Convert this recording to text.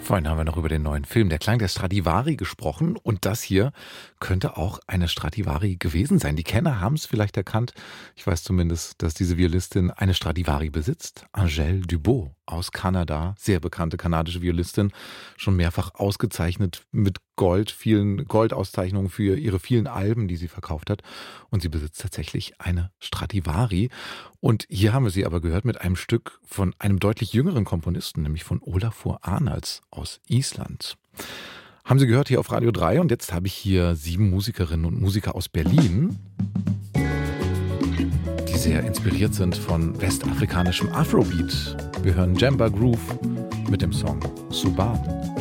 Vorhin haben wir noch über den neuen Film Der Klang der Stradivari gesprochen und das hier könnte auch eine Stradivari gewesen sein. Die Kenner haben es vielleicht erkannt. Ich weiß zumindest, dass diese Violistin eine Stradivari besitzt. Angèle Dubot aus Kanada, sehr bekannte kanadische Violistin, schon mehrfach ausgezeichnet mit Gold, vielen Goldauszeichnungen für ihre vielen Alben, die sie verkauft hat. Und sie besitzt tatsächlich eine Stradivari. Und hier haben wir sie aber gehört mit einem Stück von einem deutlich jüngeren Komponisten, nämlich von Olafur Arnalds aus Island. Haben Sie gehört hier auf Radio 3 und jetzt habe ich hier 7 Musikerinnen und Musiker aus Berlin, die sehr inspiriert sind von westafrikanischem Afrobeat. Wir hören Jemba Groove mit dem Song Suban.